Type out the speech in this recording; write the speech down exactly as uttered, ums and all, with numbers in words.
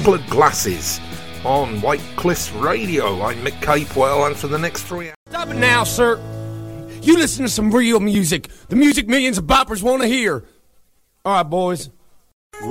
Rose-coloured glasses on White Cliffs Radio. I'm Mick Capewell, and for the next three hours... Stop it now, sir. You listen to some real music. The music millions of boppers want to hear. All right, boys.